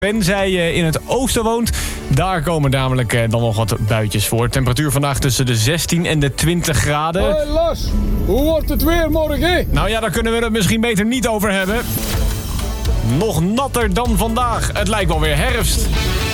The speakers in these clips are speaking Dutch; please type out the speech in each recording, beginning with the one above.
Tenzij je in het oosten woont, daar komen namelijk dan nog wat buitjes voor. Temperatuur vandaag tussen de 16 en de 20 graden. Hé Lars, hoe wordt het weer morgen? Nou ja, daar kunnen we het misschien beter niet over hebben. Nog natter dan vandaag. Het lijkt wel weer herfst.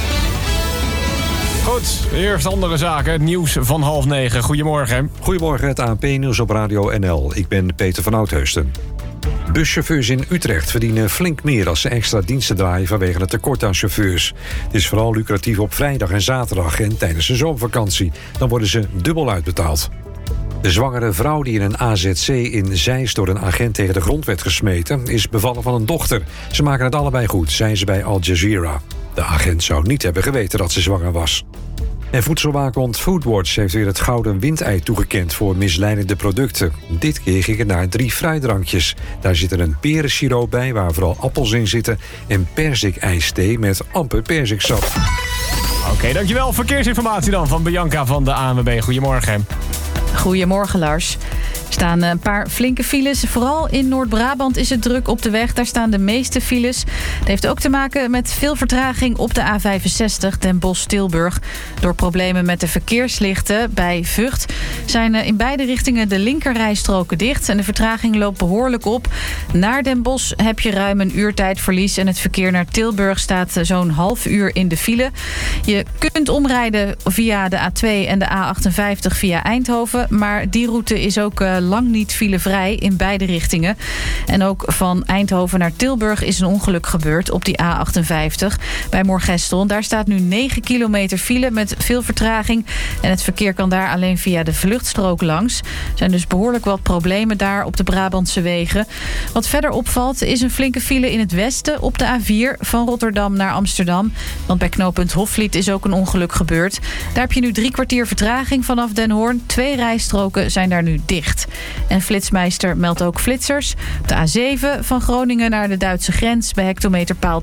Goed, eerst andere zaken. Het nieuws van 8:30. Goedemorgen. Goedemorgen, het ANP-nieuws op Radio NL. Ik ben Peter van Oudheusden. Buschauffeurs in Utrecht verdienen flink meer als ze extra diensten draaien vanwege het tekort aan chauffeurs. Het is vooral lucratief op vrijdag en zaterdag en tijdens de zomervakantie. Dan worden ze dubbel uitbetaald. De zwangere vrouw die in een AZC in Zeist door een agent tegen de grond werd gesmeten, is bevallen van een dochter. Ze maken het allebei goed, zei ze bij Al Jazeera. De agent zou niet hebben geweten dat ze zwanger was. En voedselwaakhond Foodwatch heeft weer het gouden windei toegekend voor misleidende producten. Dit keer ging het naar 3 fruitdrankjes. Daar zit een perensiroop bij waar vooral appels in zitten en perzikijsthee met amper perziksap. Oké, dankjewel. Verkeersinformatie dan van Bianca van de ANWB. Goedemorgen. Goedemorgen, Lars. Er staan een paar flinke files. Vooral in Noord-Brabant is het druk op de weg. Daar staan de meeste files. Het heeft ook te maken met veel vertraging op de A65 Den Bosch-Tilburg. Door problemen met de verkeerslichten bij Vught zijn in beide richtingen de linkerrijstroken dicht. En de vertraging loopt behoorlijk op. Naar Den Bosch heb je ruim een uurtijdverlies. En het verkeer naar Tilburg staat zo'n half uur in de file. Je kunt omrijden via de A2 en de A58 via Eindhoven. Maar die route is ook lang niet filevrij in beide richtingen. En ook van Eindhoven naar Tilburg is een ongeluk gebeurd op die A58 bij Moergestel. Daar staat nu 9 kilometer file met veel vertraging. En het verkeer kan daar alleen via de vluchtstrook langs. Er zijn dus behoorlijk wat problemen daar op de Brabantse wegen. Wat verder opvalt is een flinke file in het westen op de A4 van Rotterdam naar Amsterdam. Want bij knooppunt Hofvliet is ook een ongeluk gebeurd. Daar heb je nu 3 kwartier vertraging vanaf Den Hoorn. 2 rijstroken zijn daar nu dicht. En Flitsmeister meldt ook flitsers. Op de A7 van Groningen naar de Duitse grens bij hectometerpaal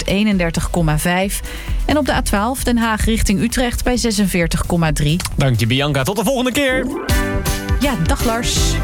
231,5. En op de A12 Den Haag richting Utrecht bij 46,3. Dank je, Bianca. Tot de volgende keer. Ja, dag Lars.